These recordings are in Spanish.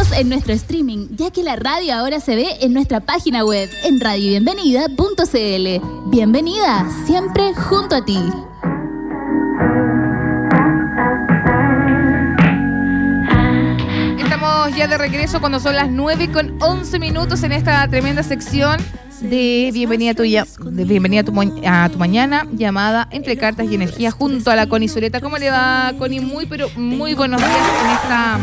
esperamos en nuestro streaming, ya que la radio ahora se ve en nuestra página web, en radiobienvenida.cl. Bienvenida, siempre junto a ti. Estamos ya de regreso cuando son las 9:11 en esta tremenda sección de Bienvenida Tuya, de Bienvenida a tu mañana, llamada Entre Cartas y Energía, junto a la Connie Zuleta. ¿Cómo le va, Connie? Muy buenos días en esta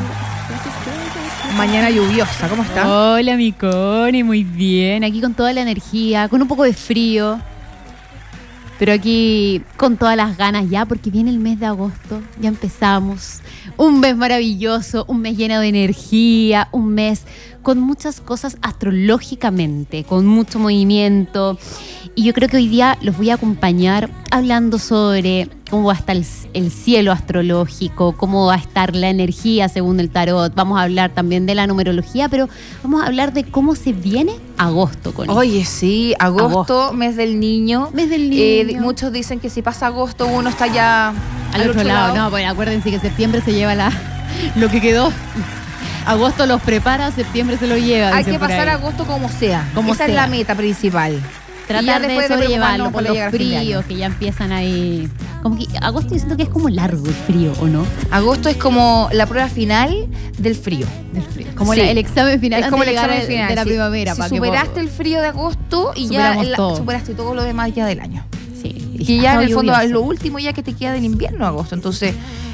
mañana lluviosa. ¿Cómo está? Hola, mi Connie, muy bien. Aquí con toda la energía, con un poco de frío, pero aquí con todas las ganas ya, porque viene el mes de agosto, ya empezamos. Un mes maravilloso, un mes lleno de energía, un mes con muchas cosas astrológicamente, con mucho movimiento. Y yo creo que hoy día los voy a acompañar hablando sobre cómo va a estar el cielo astrológico, cómo va a estar la energía según el tarot. Vamos a hablar también de la numerología, pero vamos a hablar de cómo se viene agosto con esto. Oye, sí, agosto, mes del niño. Mes del niño. Muchos dicen que si pasa agosto uno está ya al otro lado. No, pues acuérdense que septiembre se lleva lo que quedó. Agosto los prepara, septiembre se lo lleva. Hay que pasar agosto como sea. Esa es la meta principal. Tratar de sobrellevarlo con los fríos que ya empiezan ahí. Como que agosto yo siento que es como largo el frío, ¿o no? Agosto es como la prueba final del frío. Como sí, el examen final. Es como el examen final de la primavera. Si superaste el frío de agosto y ya superaste todo lo demás ya del año. Sí. Y ya en el fondo es lo último ya que te queda del invierno, agosto. Entonces,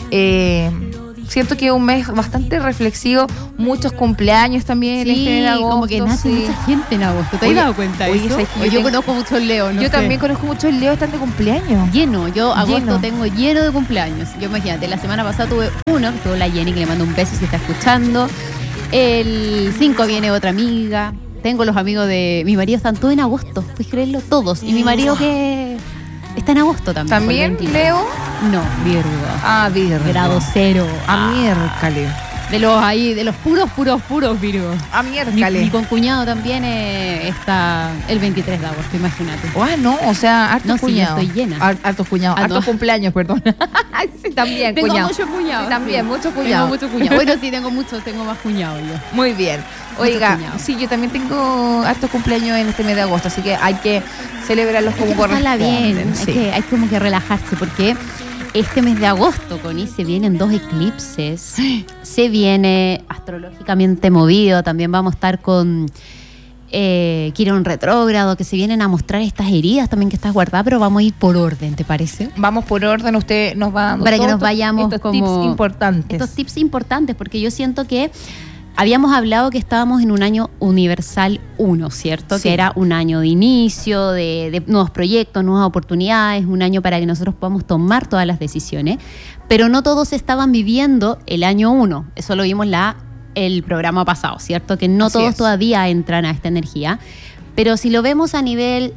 siento que es un mes bastante reflexivo, muchos cumpleaños también. Sí, de agosto, como que nace mucha gente en agosto. ¿Te has dado cuenta de eso? Yo conozco muchos leos. Yo también conozco muchos leos, están de cumpleaños. Agosto tengo lleno de cumpleaños. Yo imagínate, la semana pasada tuve uno, que tuvo la Jenny, que le mando un beso si está escuchando. El 5 viene otra amiga. Tengo los amigos de mi marido, están todos en agosto. ¿Puedes creerlo? Todos. Y mi marido que está en agosto también. ¿También, Leo? No, Virgo. Ah, Virgo. Grado 0. Miércale. De los puros Virgo. Miércale. Mi concuñado también está el 23 de agosto, imagínate. No, o sea, hartos cuñados. Sí, estoy llena. Hartos cuñados. Hartos cumpleaños, perdón. Sí, también, tengo cuñado. muchos cuñados. Sí, también, sí. muchos cuñados. Tengo muchos cuñados. Bueno, sí, tengo más cuñados yo. Muy bien. Oiga, sí, yo también tengo hartos cumpleaños en este mes de agosto, así que hay que celebrarlos como corresponde. Bien, sí. hay como que relajarse, porque este mes de agosto, Connie, se vienen 2 eclipses. Se viene astrológicamente movido. También vamos a estar con Quirón retrógrado, que se vienen a mostrar estas heridas también que estás guardada, pero vamos a ir por orden, ¿te parece? Vamos por orden, usted nos va dando para que nos vayamos estos tips importantes. Estos tips importantes, porque yo siento que habíamos hablado que estábamos en un año universal 1, ¿cierto? Sí. Que era un año de inicio, de nuevos proyectos, nuevas oportunidades, un año para que nosotros podamos tomar todas las decisiones, pero no todos estaban viviendo el año 1. Eso lo vimos el programa pasado, ¿cierto? Que no todos todavía entran a esta energía, pero si lo vemos a nivel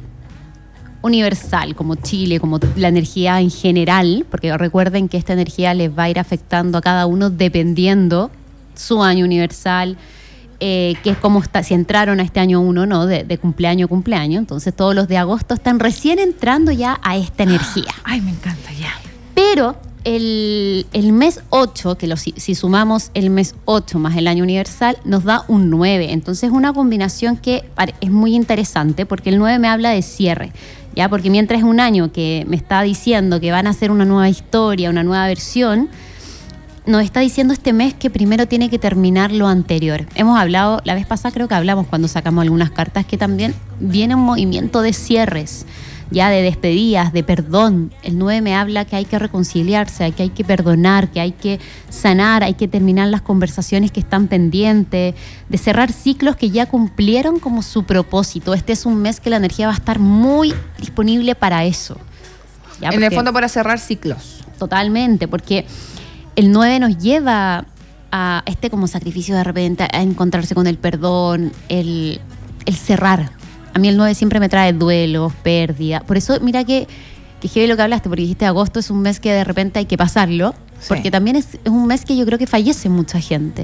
universal, como Chile, como la energía en general, porque recuerden que esta energía les va a ir afectando a cada uno dependiendo su año universal, que es como si entraron a este año 1, ¿no? De cumpleaños a cumpleaños. Entonces todos los de agosto están recién entrando ya a esta energía. Ay, me encanta ya. Pero el mes 8, que si sumamos el mes 8 más el año universal, nos da un 9. Entonces es una combinación que es muy interesante, porque el 9 me habla de cierre, ¿ya? Porque mientras es un año que me está diciendo que van a hacer una nueva historia, una nueva versión, nos está diciendo este mes que primero tiene que terminar lo anterior. Hemos hablado, la vez pasada creo que hablamos cuando sacamos algunas cartas, que también viene un movimiento de cierres, ya de despedidas, de perdón. El 9 me habla que hay que reconciliarse, que hay que perdonar, que hay que sanar, hay que terminar las conversaciones que están pendientes, de cerrar ciclos que ya cumplieron como su propósito. Este es un mes que la energía va a estar muy disponible para eso. ¿Ya? En el fondo para cerrar ciclos. Totalmente, porque el 9 nos lleva a como sacrificio de repente, a encontrarse con el perdón, el cerrar. A mí el 9 siempre me trae duelos, pérdida. Por eso, mira que heavy lo que hablaste, porque dijiste agosto es un mes que de repente hay que pasarlo, porque también es un mes que yo creo que fallece mucha gente.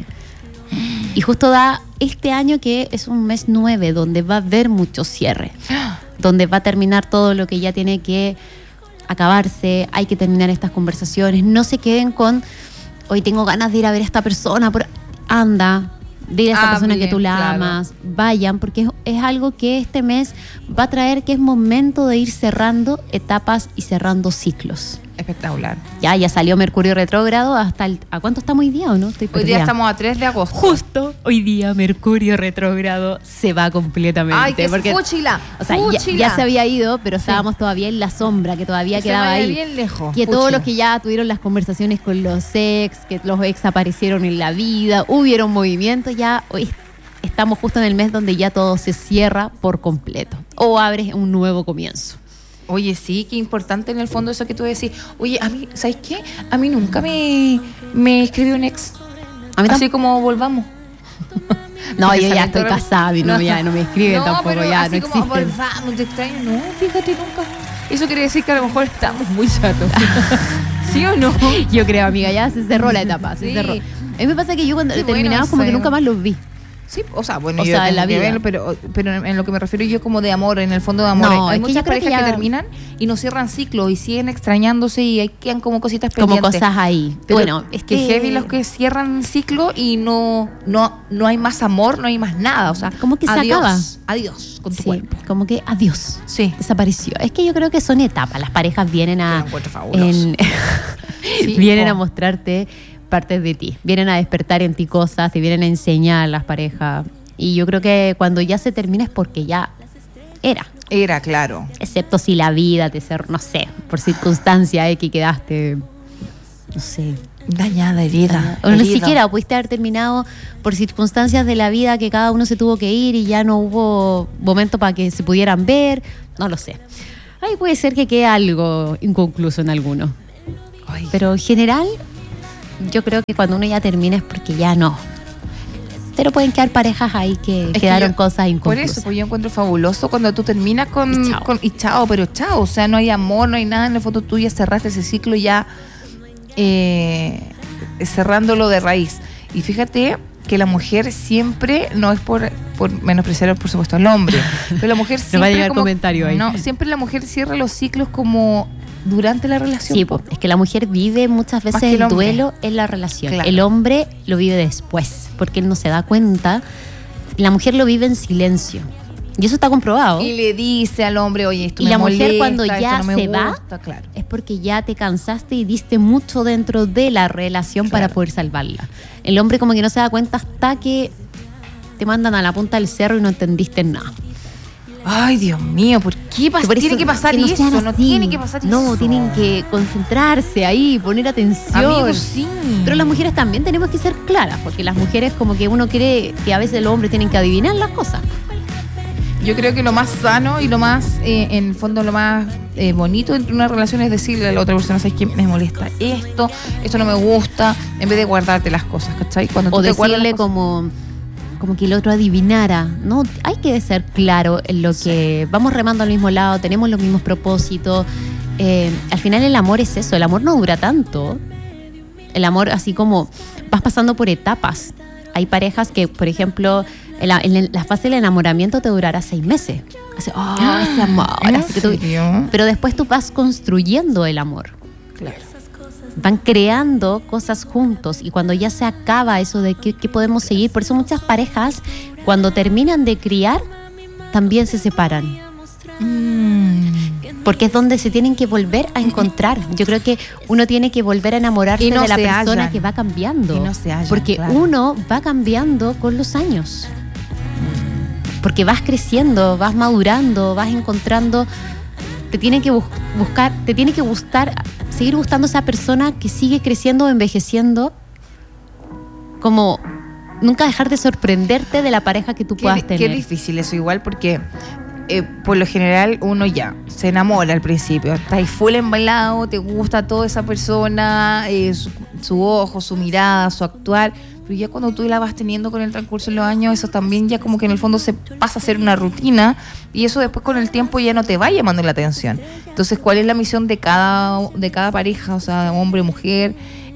Y justo da este año que es un mes 9, donde va a haber mucho cierre, donde va a terminar todo lo que ya tiene que acabarse, hay que terminar estas conversaciones. No se queden con, hoy tengo ganas de ir a ver a esta persona, anda, Dile a esa persona que tú la claro. amas, vayan, porque es algo que este mes va a traer que es momento de ir cerrando etapas y cerrando ciclos. Espectacular. Ya salió Mercurio retrógrado hasta ¿a cuánto estamos hoy día o no? Estoy Hoy perdida. día estamos a 3 de agosto. Justo hoy día Mercurio retrógrado se va completamente. Ay, qué porque, fúchila. o sea, ya se había ido, pero estábamos todavía en la sombra, que todavía Se quedaba vaya ahí. bien lejos. Que todos Fúchila. los que ya tuvieron las conversaciones con los ex, que los ex aparecieron en la vida, hubieron movimientos, ya hoy estamos justo en el mes donde ya todo se cierra por completo. O abres un nuevo comienzo. Oye, sí, qué importante en el fondo eso que tú decís. Oye, a mí, ¿sabes qué? A mí nunca me escribió un ex. A mí Así como volvamos. No, Porque yo ya salen estoy todas- casada y ya no me escriben tampoco, pero ya así no como existen. volvamos, te extraño. No, fíjate nunca. Eso quiere decir que a lo mejor estamos muy chatos. ¿Sí o no? Yo creo, amiga, ya se cerró la etapa, se Sí. cerró. A mí me pasa que yo cuando Qué bueno terminaba como que eso. nunca más los vi. Sí, o sea, bueno, O yo sea, en tengo la que vida. verlo, pero en lo que me refiero yo como de amor, en el fondo de amor. No, Hay es que muchas yo creo parejas que que ya- terminan y no cierran ciclos y siguen extrañándose y ahí quedan como cositas Como pendientes. cosas ahí. Pero Bueno, es que heavy los que cierran ciclo y no hay más amor, no hay más nada. O sea, Como que se adiós, acaba. Adiós con tu sí, cuerpo. como que adiós. Sí. Desapareció. Es que yo creo que son etapas. Las parejas vienen Yo a lo encuentro fabuloso. Sí, vienen po. a mostrarte partes de ti. Vienen a despertar en ti cosas, te vienen a enseñar las parejas. Y yo creo que cuando ya se termina es porque ya era. Era, claro. Excepto si la vida te cerró, no sé, por circunstancia X quedaste, no sé. Dañada, herida. O ni herida. siquiera pudiste haber terminado por circunstancias de la vida que cada uno se tuvo que ir y ya no hubo momento para que se pudieran ver. No lo sé. Ahí puede ser que quede algo inconcluso en alguno. Ay, Pero en general, yo creo que cuando uno ya termina es porque ya no. Pero pueden quedar parejas ahí que Es quedaron yo- cosas Por inconclusas. eso, pues yo encuentro fabuloso cuando tú terminas Y chao. y chao, pero chao. O sea, no hay amor, no hay nada. En el fondo tú ya cerraste ese ciclo ya cerrándolo de raíz. Y fíjate que la mujer siempre, no es por menospreciar, por supuesto, al hombre, pero la mujer siempre va a llegar comentario ahí. No, siempre la mujer cierra los ciclos como durante la relación. Sí, pues, es que la mujer vive muchas Más veces que el el hombre. duelo en la relación. Claro. El hombre lo vive después, porque él no se da cuenta. La mujer lo vive en silencio. Y eso está comprobado. Y le dice al hombre, oye, esto Y me la mujer molesta, cuando esto ya no me se va, gusta, claro. Es porque ya te cansaste y diste mucho dentro de la relación para Claro. poder salvarla. El hombre como que no se da cuenta hasta que te mandan a la punta del cerro y no entendiste nada. Ay, Dios mío, ¿por qué Que por tiene eso que pasar que no eso? sean No así. tiene que pasar eso. No, tienen que concentrarse ahí, poner atención. Amigos, sí. Pero las mujeres también tenemos que ser claras, porque las mujeres como que uno cree que a veces los hombres tienen que adivinar las cosas. Yo creo que lo más sano y lo más, en el fondo, lo más bonito entre una relación es decirle a la otra persona, ¿sabes qué? Me molesta esto no me gusta, en vez de guardarte las cosas, ¿cachai? Cuando O tú te guardas decirle las cosas- como que el otro adivinara. No, hay que ser claro en lo que vamos remando al mismo lado, tenemos los mismos propósitos. Al final el amor es eso, el amor no dura tanto. El amor así como vas pasando por etapas. Hay parejas que, por ejemplo, en la fase del enamoramiento te durará 6 meses. Así, ese amor. ¿En así que tú- serio? pero después tú vas construyendo el amor. Claro. Van creando cosas juntos y cuando ya se acaba eso de qué podemos seguir, por eso muchas parejas cuando terminan de criar también se separan, porque es donde se tienen que volver a encontrar. Yo creo que uno tiene que volver a enamorarse Y no de la se persona hallan. que va cambiando, Y no se hallan, porque claro. uno va cambiando con los años, porque vas creciendo, vas madurando, vas encontrando. Te tiene que buscar, te tiene que gustar, seguir gustando esa persona que sigue creciendo o envejeciendo, como nunca dejar de sorprenderte de la pareja que tú puedas Qué tener. difícil eso igual, porque por lo general uno ya se enamora al principio, está ahí full embalado, te gusta toda esa persona, su ojo, su mirada, su actuar, pero ya cuando tú la vas teniendo con el transcurso de los años, eso también ya como que en el fondo se pasa a ser una rutina y eso después con el tiempo ya no te va llamando la atención. Entonces, ¿cuál es la misión de cada pareja, o sea, hombre, mujer?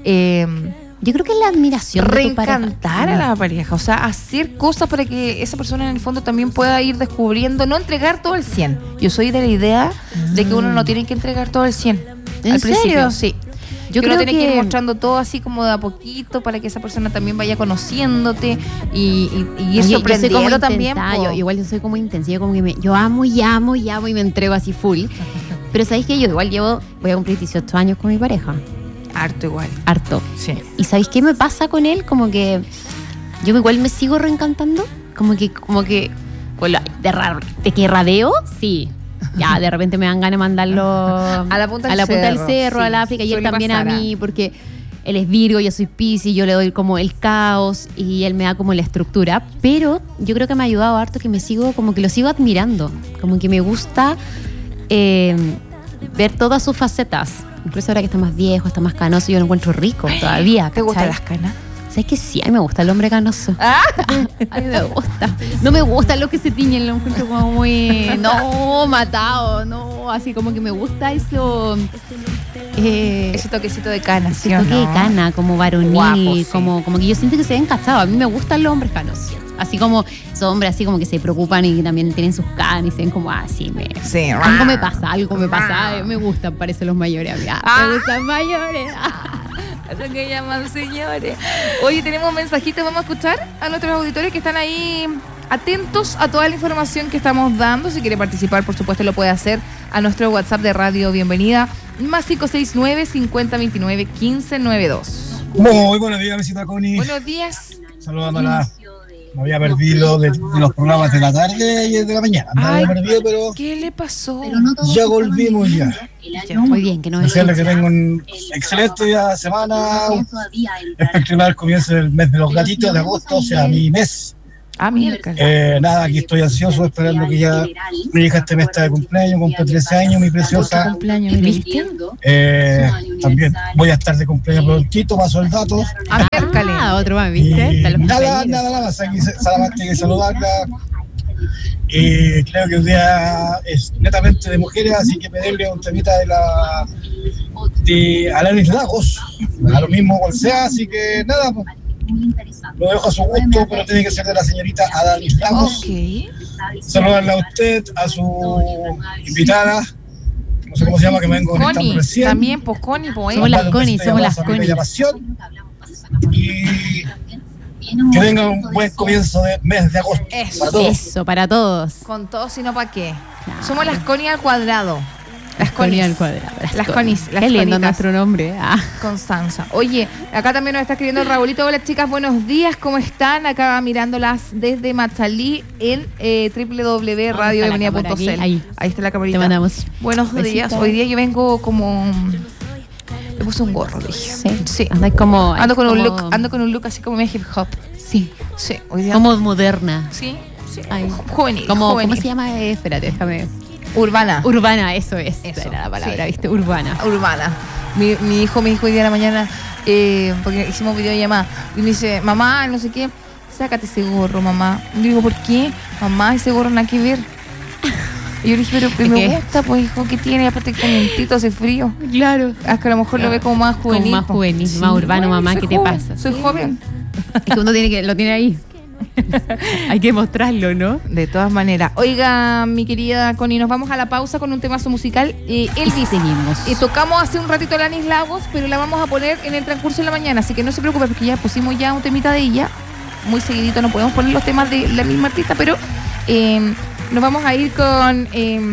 Yo creo que es la admiración de tu pareja. Reencantar a la pareja, o sea, hacer cosas para que esa persona en el fondo también pueda ir descubriendo, no entregar todo el 100. Yo soy de la idea de que uno no tiene que entregar todo el 100. ¿En Al principio, serio? sí. Yo que uno creo tiene que ir que- mostrando todo así como de a poquito para que esa persona también vaya conociéndote y ir Yo soy como sorprendiendo también. intensa, po. igual yo soy como intensa, yo como que yo amo y amo y amo y me entrego así full. Pero ¿sabéis que yo igual voy a cumplir 18 años con mi pareja? Harto igual. Harto. Sí. ¿Y sabéis qué me pasa con él? Como que yo igual me sigo reencantando. Como que bueno, de que radeo, sí. Ya, de repente me dan ganas de mandarlo A la punta del cerro, cerro, sí, al África, y él suele también pasar, a mí, porque él es Virgo, yo soy Piscis, yo le doy como el caos y él me da como la estructura. Pero yo creo que me ha ayudado harto que como que lo sigo admirando. Como que me gusta ver todas sus facetas. Incluso ahora que está más viejo, está más canoso, yo lo encuentro rico todavía. ¿Te gustan ¿cachai? las canas? ¿Sabes que sí? A mí me gusta el hombre canoso. A mí me gusta. No me gusta lo que se tiñen, lo encuentro como muy... No, matado, no. Así como que me gusta eso... Ese toquecito de cana, ¿sí ese o toque no? de cana, como varonil, Guapo, sí. como que yo siento que se ven cachados. A mí me gustan los hombres canosos. Así como esos hombres así como que se preocupan y que también tienen sus canas y se ven como así, Sí. algo me pasa, me gustan, parece los mayores. Me gustan mayores. Eso que llaman señores. Oye, tenemos mensajitos, vamos a escuchar a nuestros auditores que están ahí atentos a toda la información que estamos dando. Si quiere participar, por supuesto, lo puede hacer a nuestro WhatsApp de Radio Bienvenida, más 569-5029-1592. Muy buenos días, visita Connie. Buenos días. Saludándola. Me había perdido de los programas de la tarde y de la mañana. Me Ay, había perdido, pero ¿Qué le pasó? ya volvimos ya. Muy bien, que no me Desearles que escucha. tengan un excelente día de semana. Espectacular comienzo del mes de los gatitos de agosto, o sea, mi mes. Miércoles. Nada, aquí estoy ansioso esperando que ya mi hija este mes está de cumpleaños, cumple 13 años, mi preciosa. Cumpleaños, ¿viste? También voy a estar de cumpleaños prontito, paso el dato. Miércoles. Otro más, Y ¿viste? Están los nada cumpleaños. más, aquí solamente hay que saludarla. Y creo que el día es netamente de mujeres, así que pedirle un temita de Alanis Lagos, a lo mismo cual sea, así que nada, pues, lo dejo a su gusto, pero tiene que ser de la señorita Alanis Lagos. Ok. Saludarla a usted, a su invitada, no sé cómo se llama, que me vengo conectando Connie, recién. también, pues Connie, pues. Somos las Mandarle un Connie, besito somos y las abrazo a mi Connie. bella pasión. Y que tengan un buen comienzo de mes de agosto. Eso. Para todos. Eso, para todos. Con todo, sino para qué. Claro. Somos las Connie al cuadrado. Las Connie Connie al cuadrado. Las Connies, las Qué lindo Connitas. nuestro nombre. Constanza. Oye, acá también nos está escribiendo el Raulito. Hola chicas, buenos días, ¿cómo están? Acá mirándolas desde Machalí en www.radiobienvenida.cl. Ahí. Ahí está la camarita. Te mandamos. Buenos días. Besitos. Hoy día yo vengo como... Me puse un gorro, dije. Sí. Ando como. Ando con un como- look, ando con un look así como medio hip hop. Sí. Sí, hoy día. Como moderna. Sí, sí. Ay. Juvenil. ¿Cómo juvenil. se llama? Espérate, déjame. Urbana. Urbana, eso es. Eso, Esa era la palabra, sí. ¿viste? Urbana. Urbana. Mi hijo me dijo hoy día de la mañana, porque hicimos videollamada, y me dice, mamá, no sé qué, sácate ese gorro, mamá. Y le digo, ¿por qué? Mamá, ese gorro nada que ver. Y yo le dije, pero ¿De me qué? gusta, pues hijo, ¿qué tiene? Aparte calientito, hace frío. Claro. Es que a lo mejor lo ve como más juvenil. Como más po. juvenil, más urbano, mamá, soy ¿qué te joven, pasa? Soy Sí. joven. Es que uno lo tiene ahí. Hay que mostrarlo, ¿no? De todas maneras. Oiga, mi querida Connie, nos vamos a la pausa con un temazo musical. Elvis. Seguimos. Tocamos hace un ratito Alanis Lagos, pero la vamos a poner en el transcurso de la mañana, así que no se preocupe porque ya pusimos ya un temita de ella. Muy seguidito, no podemos poner los temas de la misma artista, pero nos vamos a ir con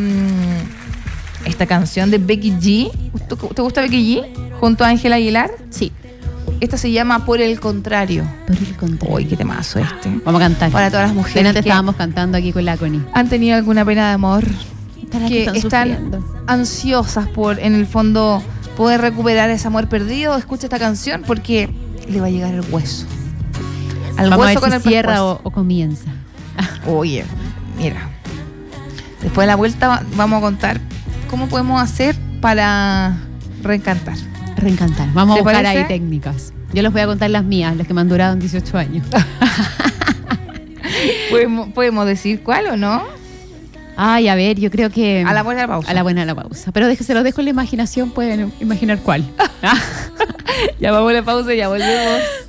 esta canción de Becky G. ¿Te gusta Becky G? Junto a Ángela Aguilar. Sí. Esta se llama Por el Contrario. Por el contrario. Uy, qué temazo este. Vamos a cantar. Para todas las mujeres Antes que estábamos cantando aquí con la Connie. han tenido alguna pena de amor, Las que están están sufriendo. ansiosas por, en el fondo, poder recuperar ese amor perdido. Escucha esta canción porque le va a llegar el hueso. Al Vamos a hueso ver con si el cierra pescuezo. o comienza. Oye, mira. Después de la vuelta vamos a contar cómo podemos hacer para reencantar. Reencantar. Vamos a ¿Te buscar parece? ahí técnicas. Yo les voy a contar las mías, las que me han durado en 18 años. ¿Podemos decir cuál o no? Ay, a ver, yo creo que... A la buena de la pausa. A la buena de la pausa. Pero se los dejo en la imaginación, pueden imaginar cuál. Ya vamos a la pausa y ya volvemos.